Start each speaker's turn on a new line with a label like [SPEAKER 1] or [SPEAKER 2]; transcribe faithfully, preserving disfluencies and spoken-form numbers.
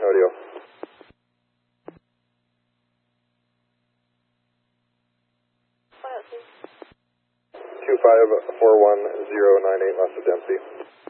[SPEAKER 1] no deal. two five four one zero nine eight, last of Dempsey.